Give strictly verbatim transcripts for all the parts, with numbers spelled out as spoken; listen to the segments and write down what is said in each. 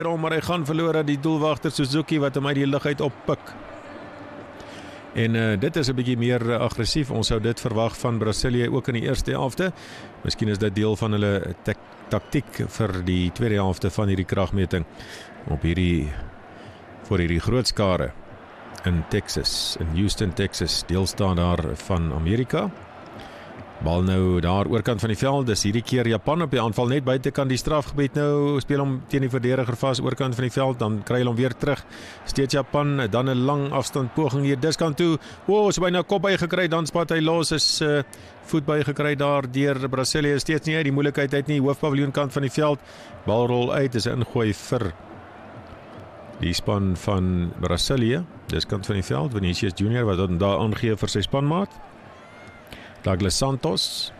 maar hy gaan verloor aan die doelwagter Suzuki wat hom uit die lug uit oppik. En uh, dit is 'n bietjie meer uh, aggressief. Ons sou dit verwag van Brasilië ook in die eerste helfte. Miskien is dit deel van hulle taktiek vir die tweede helfte van hierdie kragmeting op hierdie vir hierdie groot skare in Texas, in Houston, Texas, deelstaat daar van Amerika. Bal nou daar oorkant van die veld, dis hierdie keer Japan op die aanval net buitekant die strafgebied nou, speel hom teen die verdediger vas oorkant van die veld, dan kry hulle hom weer terug, steeds Japan, dan 'n lang afstand poging hier diskant toe, o, oh, so byna kop by gekry, dan spat hy los, is uh, voet by gekry daar deur Brasilië, steeds nie uit die moeilikheid uit nie, hoofpaviljoen kant van die veld, bal rol uit, is 'n ingooi vir die span van Brasilië, diskant van die veld, Vinicius Junior wat daar aangee vir sy spanmaat. Douglas Santos.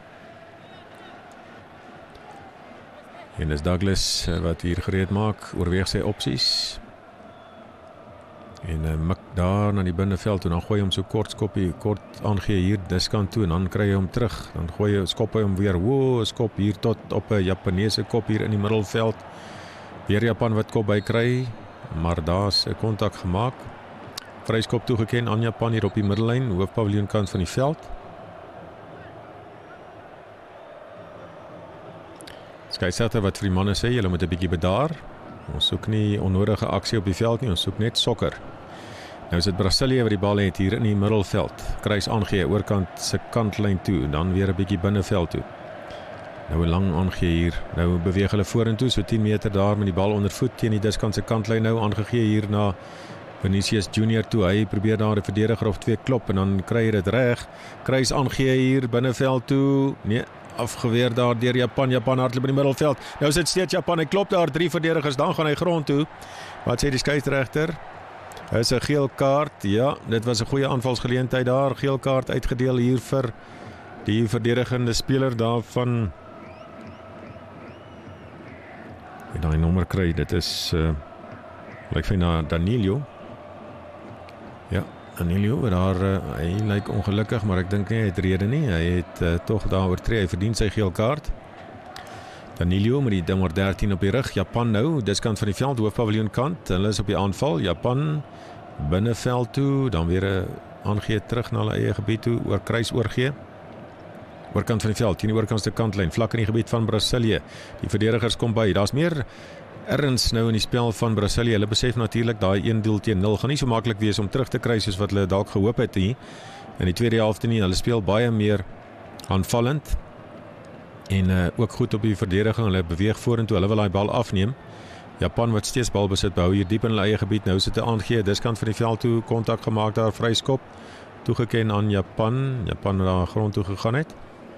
En is Douglas wat hier gereed maak, oorweeg sy opsies. En uh, mik daar na die binneveld toe, dan gooi hom so kort skoppie, kort aangee hier diskant toe, en dan kry hy hom terug, dan gooi hy, skop hy hom weer, wow, skop hier tot op 'n Japanese kop hier in die middelveld. Weer Japan wat kop by kry, maar daar's 'n kontak gemaak. Vryskop toegeken aan Japan hier op die middellyn, hoofpaviljoen kant van die veld. Skeieregter wat vir die manne sê, julle moet 'n bietjie bedaar. Ons soek nie onnodige aksie op die veld nie, ons soek net sokker. Nou is dit Brasilië wat die bal het hier in die middelveld. Kruis aangee oorkant se kantlyn toe, dan weer 'n bietjie binneveld toe. Nou 'n lang aangee hier. Nou beweeg hulle vorentoe, so tien meter daar met die bal onder voet teen die diskant se kantlyn nou aangegee hier na Vinicius Junior toe. Hy probeer daar 'n verdediger of twee klop en dan kry hy dit reg. Kruis aangee hier binneveld toe. Nee, afgeweer daar deur Japan, Japan hardloop in die middelveld. Nou sit steeds Japan, hy klop daar drie verdedigers, dan gaan hy grond toe. Wat sê die skeieregter? Hy is 'n geel kaart. Ja, dit was 'n goeie aanvalsgeleentheid daar. Geel kaart uitgedeel hier vir die verdedigende speler daarvan. En daai nommer kry, dit is uh, lyk vir na Danilo. Ja, Danilo, daar, uh, hy lyk ongelukkig, maar ek dink nie hy het rede nie. Hy het uh, toch daar oortree, hy verdien sy geel kaart. Danilo met die nummer dertien op die rug. Japan nou, diskant van die veld, hoofpaviljoen kant. Hulle is op die aanval. Japan binneveld toe, dan weer 'n aangee terug na hulle eie gebied toe, oor kruis oorgee. Oorkant van die veld, teen die oorkantste kantlyn, vlak in die gebied van Brasilië. Die verdedigers kom by. Daar's meer erns nou in die spel van Brasilië. Hulle besef natuurlik daai een doel teen nul gaan nie so maklik wees om terug te kry soos wat hulle dalk gehoop het nie. In die tweede helfte nie. Hulle speel baie meer aanvallend en uh, ook goed op die verdediging. Hulle beweeg vorentoe. Hulle wil daai bal afneem. Japan wat steeds balbesit behou hier diep in hulle eie gebied. Nou sit 'n aangee diskant van die veld toe, kontak gemaak daar, vryskop toegeken aan Japan. Japan wat daar grond toe gegaan het.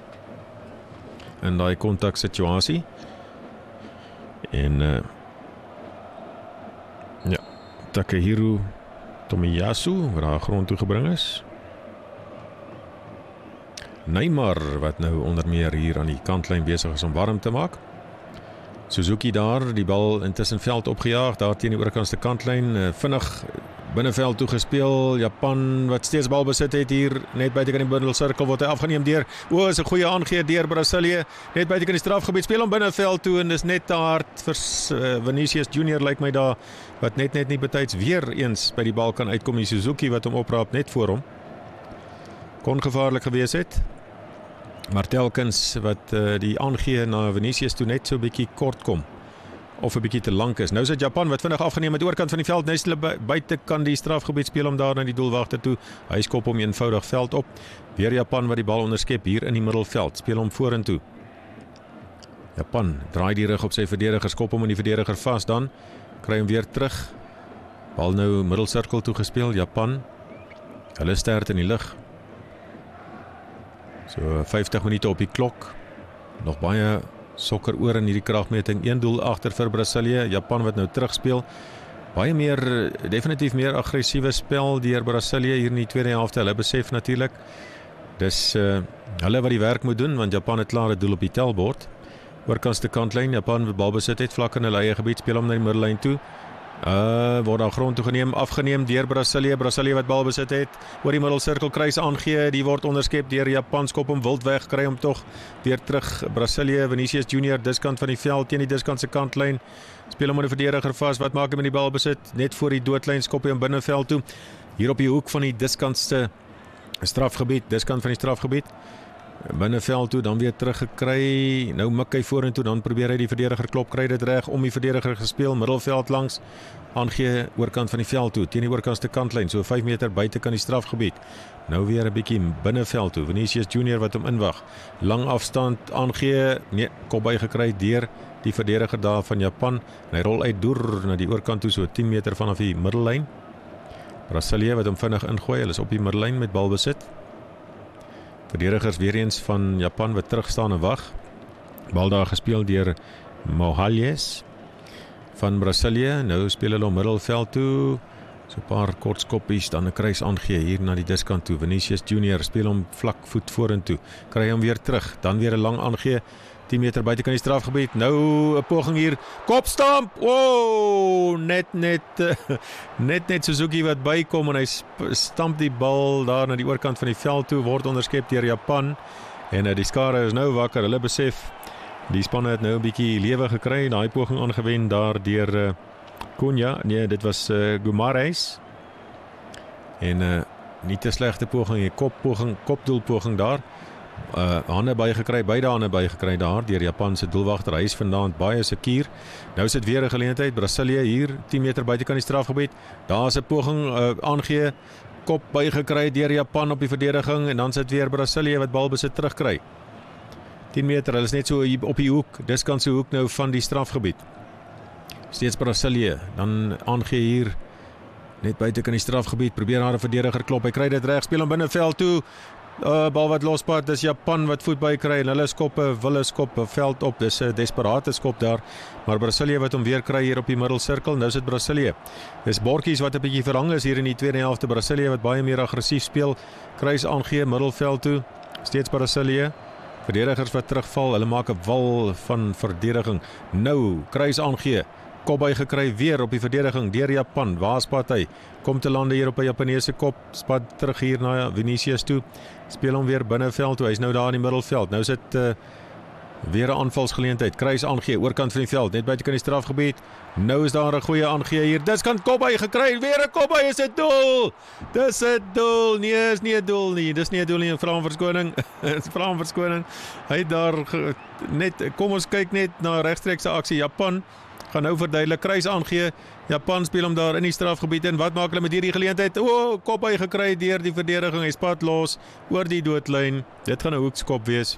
In daai kontak situasie. En uh, ja, Takehiro Tomiyasu wat daar grond toe gebring is. Neymar wat nou onder meer hier aan die kantlyn besig is om warm te maak. Suzuki daar, die bal intussen veld opgejaag, daar teen die oorkantste kantlyn, uh, vinnig binneveld toe gespeel. Japan wat steeds bal besit het hier, net buite kan die middelsirkel word hy afgeneem deur. O, is 'n goeie aangee deur Brasilië, net buite kan die strafgebied, speel hom binneveld toe en dis net te hard vir uh, Vinicius Junior lyk my daar, wat net net nie betyds weer eens by die bal kan uitkom. Die Suzuki wat hom opraap net voor hom. Kon gevaarlik gewees het. Maar telkens wat uh, die aangee na Vinicius toe net so 'n bietjie kort kom. Of 'n bietjie te lank is. Nou is dit Japan wat vinnig afgeneem het oorkant van die veld. Nou is hulle buite kan die strafgebied speel om daar na die doelwagter toe. Hy skop hom eenvoudig veld op. Weer Japan wat die bal onderskep hier in die middelveld. Speel hom vorentoe. Japan draai die rug op sy verdediger, skop hom in die verdediger vas, dan kry hom weer terug. Bal nou middelsirkel toe gespeel. Japan. Hulle stert in die lug. So vyftig minute op die klok. Nog baie sokker oor in hierdie kragmeting. Een doel agter vir Brasilië. Japan wat nou terugspeel. Baie meer, definitief meer aggressiewe spel deur Brasilië hier in die tweede helfte. Hulle besef natuurlik dis uh, hulle wat die werk moet doen, want Japan het klaar 'n doel op die tellbord. Oorkantste kantlyn, Japan wat bal besit het vlak in hulle eie gebied, speel hom na die middellyn toe. Uh, word daar grond toegeneem, afgeneem deur Brasilië. Brasilië wat bal besit het, oor die middelsirkel kruis aangee, die word onderskep deur Japan, skop hom wild weg, kry hom tog weer terug. Brasilië, Vinicius Junior, diskant van die veld, teen die diskant se kantlyn, speel hom met die verdediger vas, wat maak hy met die bal besit? Net voor die doodlyn, skop hy hom binneveld toe, hier op die hoek van die diskantste strafgebied, diskant van die strafgebied, binneveld toe, dan weer teruggekry, nou mik hy vorentoe, dan probeer hy die verdediger klop, kry dit reg, om die verdediger gespeel, middelveld langs, aangee oorkant van die veld toe, teen die oorkantste kantlyn, so vyf meter buite kan die strafgebied, nou weer 'n bietjie binneveld toe, Vinicius Junior wat hom inwag, lang afstand, aangee, nee, kopby gekry deur die verdediger daar van Japan, en hy rol uit deur na die oorkant toe, so tien meter vanaf die middellyn, Brasilië wat hom vinnig ingooi, hulle is op die middellyn met balbesit, verdedigers weer eens van Japan wat terugstaan en wag. Bal daar gespeel deur Mohalles van Brasilië. Nou speel hulle om middelveld toe. So 'n paar kort skoppies, dan 'n kruis aangee hier na die diskant toe. Vinicius Junior speel hom vlak voet vorentoe. Kry hom weer terug. Dan weer 'n lang aangee. tien meter buite kan die strafgebied. Nou 'n poging hier. Kopstamp. Wow! Net net net net Suzuki wat bykom en hy stamp die bal daar na die oorkant van die veld toe, word onderskep deur Japan. En uh, die skare is nou wakker. Hulle besef die spanne het nou 'n bietjie lewe gekry. Daai poging aangewend daar deur uh, Cunha. Nee, dit was uh, Guimarães. En uh, nie te slegte poging, 'n koppoging, kopdoelpoging daar. Uh, hande bygekry, beide hande bygekry daar deur Japanse doelwagter. Hy is vandaan baie sekuur. Nou is dit weer 'n geleentheid. Brasilië hier tien meter buite kan die strafgebied. Daar's 'n poging uh, aangee, kop bygekry deur Japan op die verdediging en dan sit weer Brasilië wat balbesit terugkry. tien meter, hulle is net so op die hoek, diskantse hoek nou van die strafgebied. Steeds Brasilië, dan aangee hier net buite kan die strafgebied, probeer daar 'n verdediger klop. Hy kry dit reg, speel hom binneveld toe. Uh, bal wat lospad, dis Japan wat voet by kry en hulle skop 'n wille skop 'n veld op, dis 'n desperate skop daar, maar Brasilië wat hom weer kry hier op die middelsirkel. Nou sit Brasilië, dis bordjies wat 'n bietjie verhang is hier in die tweede helfte. Brasilië wat baie meer aggressief speel, kruis aangee middelveld toe, steeds Brasilië, verdedigers wat terugval, hulle maak 'n wal van verdediging. Nou kruis aangee, kop by gekry weer op die verdediging deur Japan. Waar spat hy? Kom te lande hier op 'n Japaneese kop, spat terug hier na Vinicius toe. Speel hom weer binneveld toe. Hy's nou daar in die middelveld. Nou sit uh, weer 'n aanvalsgeleentheid. Kruis aangee oorkant van die veld, net buite kan die strafgebied. Nou is daar 'n goeie aangee hier. Dis kan kop by gekry. Weer 'n kop by, is 'n doel. Dis 'n doel. Nee, is nie 'n doel nie. Dis nie 'n doel nie. Vra om verskoning. Vra om verskoning. Hy het daar net, kom ons kyk net na regstreekse aksie. Japan gaan nou verduidelik, kruis aangee, Japan speel hom daar in die strafgebied en wat maak hulle met hierdie geleentheid? O, oh, kop hy gekry deur die verdediging, hy spat los oor die doodlyn, dit gaan 'n hoekskop wees.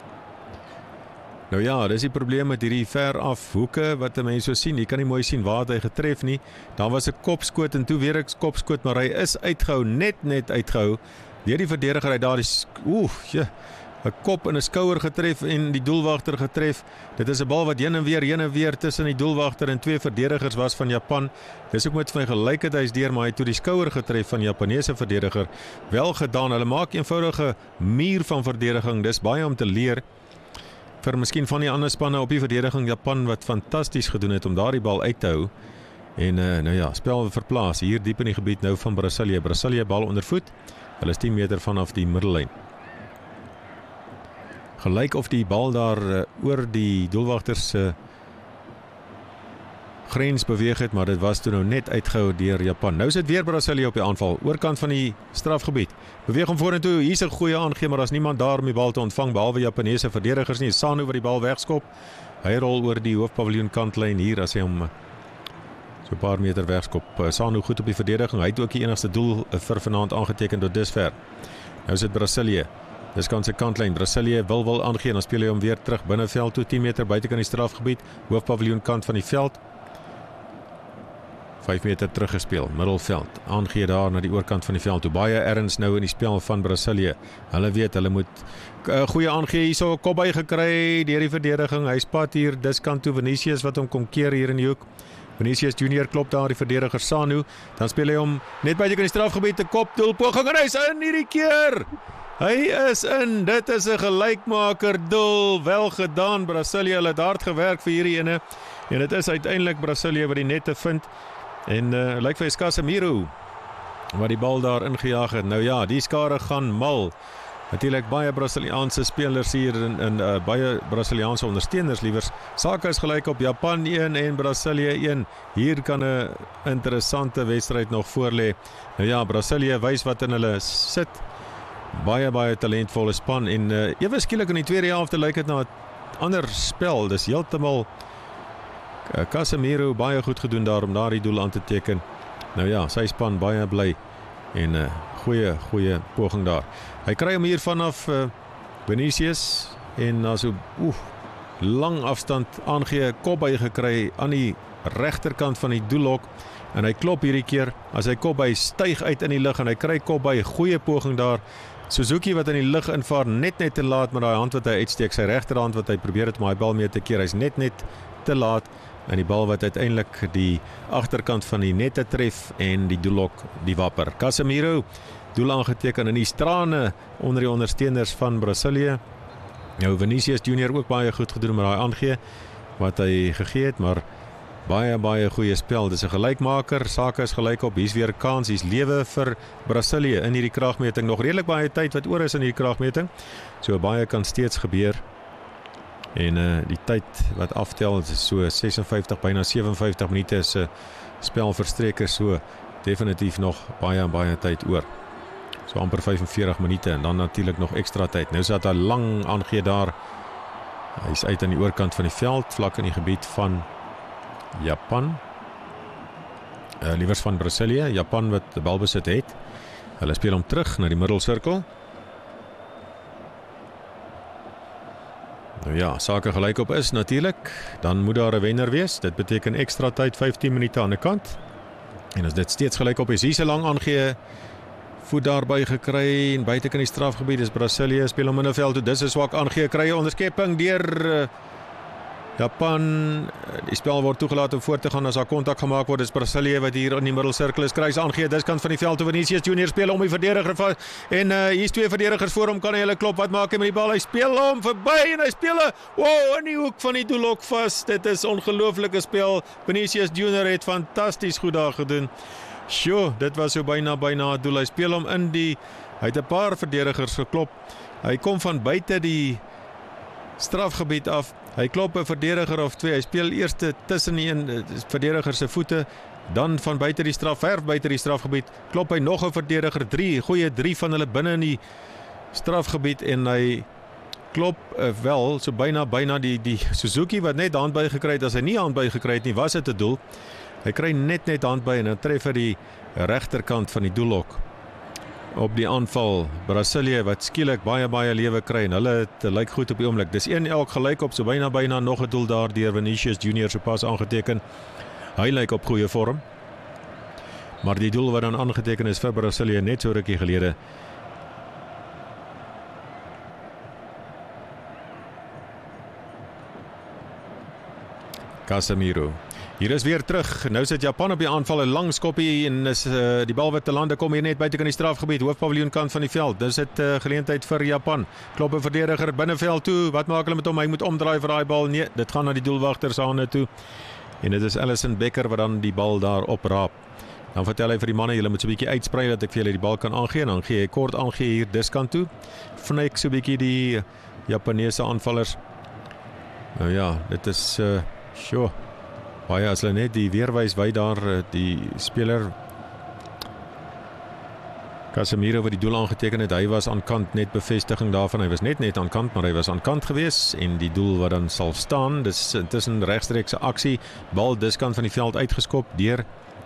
Nou ja, dis die probleem met hierdie ver af hoeke wat 'n mens so sien, jy kan nie mooi sien waar hy getref nie, dan was 'n kopskoot en toe weer 'n kopskoot, maar hy is uitgehou, net net uitgehou, deur die verdediger uit daar die, oeh, ja, 'n kop en 'n skouer getref en die doelwagter getref. Dit is 'n bal wat heen en weer, heen en weer tussen die doelwagter en twee verdedigers was van Japan. Dis ook met my gelykheid hy's deur, maar hy het toe die skouer getref van die Japaneese verdediger. Wel gedaan. Hulle maak eenvoudige muur van verdediging. Dis baie om te leer vir miskien van die ander spanne op die verdediging. Japan wat fantasties gedoen het om daardie bal uit te hou. En uh, nou ja, spel verplaas hier diep in die gebied nou van Brasilië. Brasilië bal onder voet. Hulle is tien meter vanaf die middellyn. Gelyk of die bal daar uh, oor die doelwagters uh, grens beweeg het, maar dit was toe nou net uitgehou deur Japan. Nou sit weer Brasilië op die aanval, oorkant van die strafgebied. Beweeg hom vorentoe, hier's 'n goeie aangee, maar daar's niemand daar om die bal te ontvang behalwe Japaneese verdedigers nie. Sano wat die bal wegskop. Hy rol oor die hoofpaviljoen kantlyn hier as hy hom so 'n paar meter wegskop. Uh, Sano goed op die verdediging. Hy het ook die enigste doel uh, vir vanaand aangeteken tot dusver. Nou sit Brasilië. Dis kan sy kantlyn, Brasilië wil wil aangee en dan speel hy hom weer terug binneveld toe, tien meter buite kan die strafgebied, hoofpaviljoen kant van die veld. vyf meter teruggespeel, middelveld, aangee daar na die oorkant van die veld toe. Baie erns nou in die spel van Brasilië. Hulle weet, hulle moet 'n uh, goeie aangee hierso, kop by gekry deur die verdediging. Hy spat hier diskant toe, Vinicius wat hom kom keer hier in die hoek. Vinicius Junior klop daar die verdediger Sano, dan speel hy hom net buite kan die strafgebied, 'n kopdoel poging en hy's in hierdie keer. Hy is in, dit is 'n gelykmaker doel, wel gedaan Brasilië, hulle het hard gewerk vir hierdie ene, en dit is uiteindelik Brasilië wat die nette vind. En uh, lyk vir Casemiro wat die bal daar ingejaag het. Nou ja, die skare gaan mal. Natuurlik baie Braziliaanse spelers hier en, en uh, baie Braziliaanse ondersteuners liewers. Sake is gelyk op Japan een en Brasilië een. Hier kan 'n interessante wedstryd nog voorlê. Nou ja, Brasilië wys wat in hulle sit. Baie baie talentvolle span en uh, ewe skielik in die tweede helfte lyk dit na 'n ander spel. Dis heeltemal uh, Casemiro baie goed gedoen daar om daardie doel aan te teken. Nou ja, sy span baie bly en 'n uh, goeie goeie poging daar. Hy kry hom hier vanaf uh, Vinicius en na so oef, lang afstand aangee, kop by gekry aan die regterkant van die doellok en hy klop hierdie keer. As hy kop by styg uit in die lug en hy kry kop by, goeie poging daar. Suzuki wat in die lug invaar, net net te laat met daai hand wat hy uitsteek, sy regterhand wat hy probeer het om hy bal mee te keer. Hy's net net te laat en die bal wat uiteindelik die agterkant van die nette tref en die doellok die wapper. Casemiro doel aangeteken in die strane onder die ondersteuners van Brasilië. Nou Vinicius Junior ook baie goed gedoen met daai aangee wat hy gegee het, maar baie baie goeie spel. Dis 'n gelykmaker, sake is gelyk op. Hier's weer kans, hier's lewe vir Brasilië in hierdie kragmeting. Nog redelik baie tyd wat oor is in hierdie kragmeting. So baie kan steeds gebeur. En uh, die tyd wat aftel is so ses en vyftig byna sewe en vyftig minute is 'n uh, spel verstreke, so definitief nog baie baie tyd oor. So amper vyf en veertig minute en dan natuurlik nog ekstra tyd. Nou sit hy lang aangee daar. Hy's uit aan die oorkant van die veld, vlak in die gebied van Japan. Uh, liewers van Brasilië, Japan wat die bal besit het. Hulle speel hom terug na die middelsirkel. Nou ja, sake gelyk op is natuurlik, dan moet daar 'n wenner wees. Dit beteken ekstra tyd, vyftien minute aan die kant. En as dit steeds gelyk op is, hier se lang aangee, voet daarby gekry en buite kan die strafgebied is Brasilië, speel hom in 'n veld toe. Dis 'n swak aangee, kry 'n onderskepping deur uh, Japan. Die spel word toegelaat om voort te gaan as daar kontak gemaak word. Dis Brasilië wat hier in die middelsirkel is. Kry sy aangee, dis kant van die veld toe. Vinicius Junior speel om die verdediger vas. En uh, hier's twee verdedigers voor hom, kan hy hulle klop. Wat maak hy met die bal? Hy speel hom verby en hy speel 'n wow in die hoek van die doellok vas. Dit is ongelooflike spel. Vinicius Junior het fantasties goed daar gedoen. Sjoe, dit was so byna byna 'n doel. Hy speel hom in die hy het 'n paar verdedigers geklop. Hy kom van buite die strafgebied af. Hy klop 'n verdediger of twee. Hy speel eers tussen die een verdediger se voete, dan van buite die straf, ver buite die strafgebied, klop hy nog 'n verdediger, drie, goeie drie van hulle binne in die strafgebied en hy klop uh, wel so byna byna die die Suzuki wat net hand by gekry het. As hy nie hand by gekry het nie, was dit 'n doel. Hy kry net net hand by en dan tref hy die regterkant van die doellok. Op die aanval Brasilië wat skielik baie baie lewe kry en hulle het lyk goed op die oomblik. Dis een elk gelyk op, so byna byna nog 'n doel daar deur Vinicius Junior se pas aangeteken. Hy lyk op goeie vorm. Maar die doel wat dan aangeteken is vir Brasilië net so rukkie gelede. Casemiro. Hier is weer terug. Nou sit Japan op die aanval, 'n lang skoppie en is uh, die bal wat te lande kom hier net buite kan die strafgebied, hoofpaviljoen kant van die veld. Dis dit uh, geleentheid vir Japan. Klop 'n verdediger binneveld toe. Wat maak hulle met hom? Hy moet omdraai vir daai bal. Nee, dit gaan na die doelwagter se hande toe. En dit is Alisson Becker wat dan die bal daar opraap. Dan vertel hy vir die manne, julle moet so 'n bietjie uitsprei dat ek vir julle die bal kan aangee en dan gee hy kort aangee hier diskant toe. Vnek so 'n bietjie die Japaneese aanvallers. Nou ja, dit is uh, sure. Baie as hulle net die weerwys wy daar die speler Casemiro wat die doel aangeteken het, hy was aan kant, net bevestiging daarvan, hy was net net aan kant, maar hy was aan kant gewees en die doel wat dan sal staan, dis tussen regstreekse aksie, bal diskant van die veld uitgeskop deur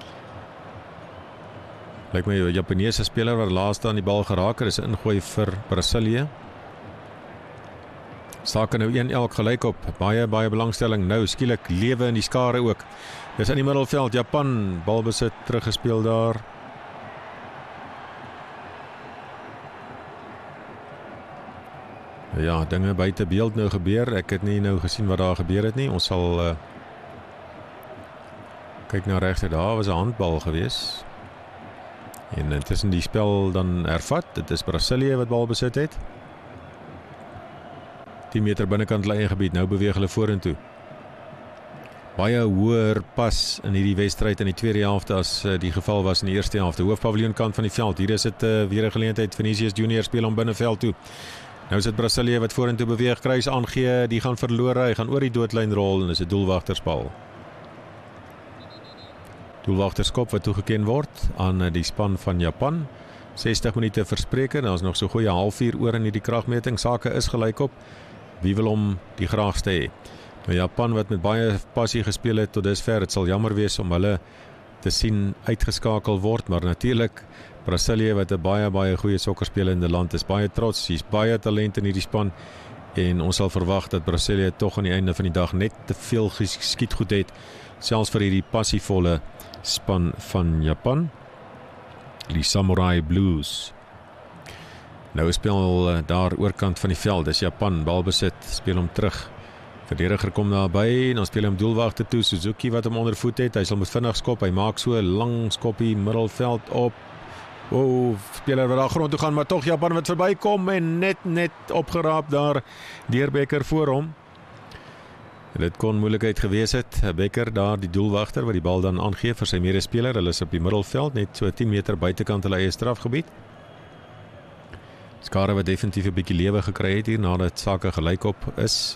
lyk my 'n Japaneese speler wat laaste aan die bal geraak het, is 'n ingooi vir Brasilië. Sake nou een elk gelyk op, baie baie belangstelling nou, skielik lewe in die skare ook. Dis in die middelveld, Japan, balbesit teruggespeel daar. Ja, dinge buite beeld nou gebeur, ek het nie nou gesien wat daar gebeur het nie, ons sal uh, kyk na regter, daar was 'n handbal gewees. En intussen die spel dan hervat, dit is Brasilië wat bal besit het. tien meter binnekant lyn gebied, nou beweeg hulle vorentoe. baie hoër pas in hierdie wedstryd in die tweede helfte as uh, die geval was in die eerste helfte. Hoofpaviljoen kant van die veld. Hier is dit uh, weer 'n geleentheid. Vinicius Junior speel om binneveld toe. Nou is dit Brasilië wat vorentoe beweeg, kruis aangee, die gaan verloor, hy gaan oor die doodlyn rol en is 'n doelwagtersbal. Doelwagterskop wat toegeken word aan die span van Japan. sestig minute verspreke, daar is nog so goeie halfuur oor in hierdie kragmeting. Sake is gelyk op. Wie wil hom die graagste hê? Nou Japan wat met baie passie gespeel het tot dusver, dit sal jammer wees om hulle te sien uitgeskakel word, maar natuurlik Brasilië wat 'n baie baie goeie sokkerspelende land is, baie trots, hier's baie talent in hierdie span en ons sal verwag dat Brasilië tog aan die einde van die dag net te veel geskiet goed het, selfs vir hierdie passievolle span van Japan, die Samurai Blues. Nou speel daar oorkant van die veld, dis Japan, balbesit, speel hom terug. Verdediger kom daarby en dan speel hy hom doelwagte toe, Suzuki wat hom onder voet het, hy sal moet vinnig skop, hy maak so 'n lang skoppie middelveld op. O, oh, speler wat daar grond toe gaan, maar tog Japan wat verbykom en net net opgeraap daar deur Becker voor hom. Dit kon moeilikheid gewees het. Becker daar, die doelwagter wat die bal dan aangee vir sy medespeler. Hulle is op die middelveld, net so tien meter buitekant hulle eie strafgebied. Skare wat definitief 'n bietjie lewe gekry het hier nadat sake gelyk op is.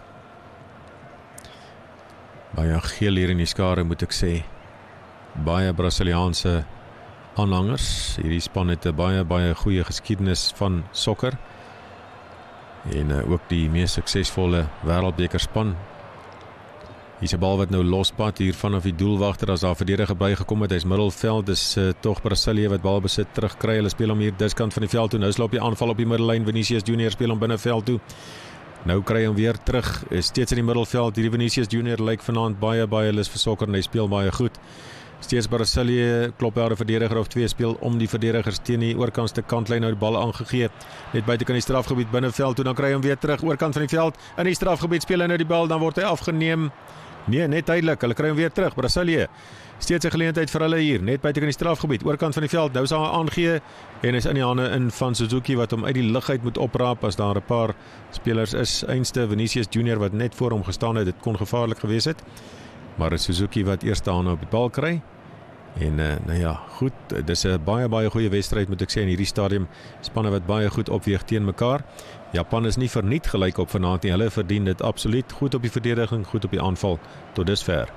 Baie geel hier in die skare, moet ek sê. Baie Brasiliaanse aanhangers. Hierdie span het 'n baie baie goeie geskiedenis van sokker. En uh, ook die mees suksesvolle wêreldbekerspan. Hier is 'n bal wat nou lospad hier vanaf die doelwagter as daar verdediger bygekom het. Hy's middelveld, dis uh, tog Brasilië wat bal besit terugkry. Hulle speel hom hier diskant van die veld toe. Nou sloop die aanval op die middellyn. Vinicius Junior speel hom binneveld toe. Nou kry hy hom weer terug. Is steeds in die middelveld. Hierdie Vinicius Junior lyk vanaand baie baie lus vir sokker en hy speel baie goed. Steeds Brasilië klop daar 'n verdediger of twee speel om die verdedigers teen die oorkantste kantlyn nou die bal aangegee. Net buitekant die strafgebied binneveld toe, dan kry hy hom weer terug oorkant van die veld. In die strafgebied speel hy nou die bal, dan word hy afgeneem. Nee, net duidelik, hulle kry hom weer terug. Brasilië, steeds 'n geleentheid vir hulle hier, net buitekant die strafgebied, oorkant van die veld. Nou sal hy aangee en is in die hande in van Suzuki wat hom uit die lug uit moet opraap as daar 'n paar spelers is. Einste Vinicius Junior wat net voor hom gestaan het, dit kon gevaarlik gewees het. Maar Suzuki wat eerste aan op die bal kry. En uh, nou ja, goed, dis 'n baie baie goeie wedstryd moet ek sê in hierdie stadium. Spanne wat baie goed opweeg teen mekaar. Japan is nie verniet gelyk op vanaand nie. Hulle verdien dit absoluut. Goed op die verdediging, goed op die aanval tot dusver.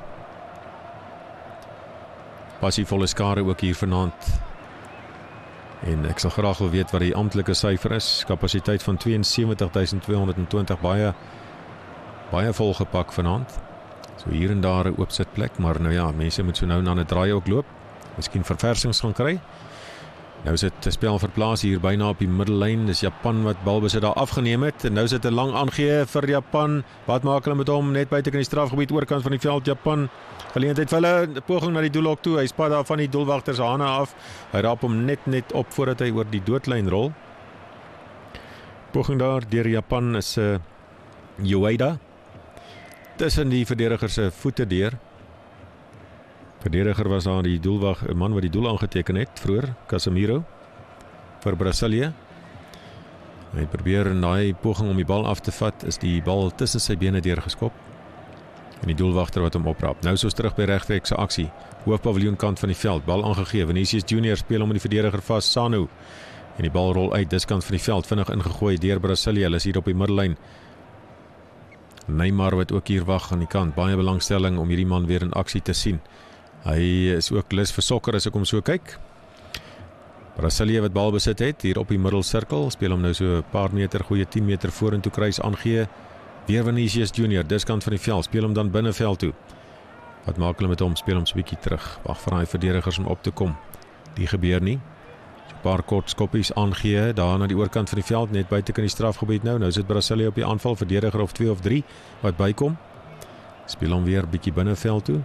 Passievolle skare ook hier vanaand. En ek sal graag wil weet wat die amptelike syfer is. Kapasiteit van twee en sewentig duisend twee honderd en twintig, baie baie volgepak vanaand. So hier en daar 'n oop sitplek, maar nou ja, mense moet so nou na 'n draai ook loop. Miskien verversings gaan kry. Nou is dit 'n spel verplaas hier byna op die middellyn. Dis Japan wat balbesit daar afgeneem het en nou is dit 'n lang aangee vir Japan. Wat maak hulle met hom? Net buite in die strafgebied oorkant van die veld. Japan geleentheid vir hulle, 'n poging na die doellok toe. Hy spat daar van die doelwagter se hande af. Hy raap hom net net op voordat hy oor die doodlyn rol. Poging daar deur Japan is 'n uh, Ueda. Tussen die verdediger se voete deur. Verdediger was daar die doelwag, 'n man wat die doel aangeteken het vroeër, Casemiro vir Brasilië. Hy probeer in daai poging om die bal af te vat, is die bal tussen sy bene deurgeskop. En die doelwagter wat hom opraap. Nou soos terug by regtrekse aksie. Hoofpaviljoen kant van die veld, bal aangegee. Vinicius Junior speel hom in die verdediger vas, Sanu. En die bal rol uit diskant van die veld, vinnig ingegooi deur Brasilië. Hulle is hier op die middellyn. Neymar wat ook hier wag aan die kant. Baie belangstelling om hierdie man weer in aksie te sien. Hy is ook lus vir sokker as ek hom so kyk. Brasilië wat bal besit het, hier op die middelsirkel. Speel hom nou so 'n paar meter, goeie tien meter vorentoe kruis aangee. Weer Vinicius Junior, diskant van die veld. Speel hom dan binneveld toe. Wat maak hulle met hom? Speel hom so 'n bietjie terug. Wag vir daai verdedigers om op te kom. Die gebeur nie. 'n Paar kort skoppies aangee daar na die oorkant van die veld, net buite kan die strafgebied nou. Nou sit Brasilië op die aanval, verdediger of twee of drie wat bykom. Speel hom weer bietjie binneveld toe.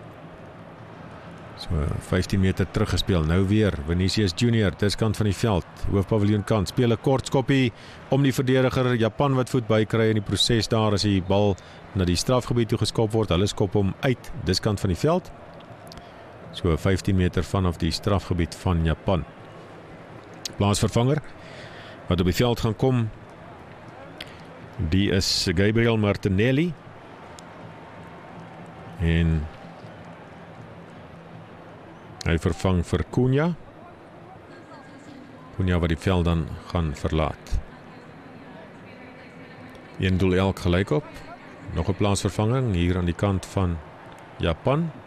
So vyftien meter teruggespeel. Nou weer Vinicius Junior, diskant van die veld, hoofpaviljoen kant. Speel 'n kort skoppie om die verdediger. Japan wat voet bykry in die proses daar as die bal na die strafgebied toe geskop word. Hulle skop hom uit diskant van die veld. So vyftien meter vanaf die strafgebied van Japan. Plaasvervanger wat op die veld gaan kom, die is Gabriel Martinelli. En hy vervang vir Cunha. Cunha wat die veld dan gaan verlaat. Een doel elk gelyk op. Nog 'n plaansvervanging hier aan die kant van Japan.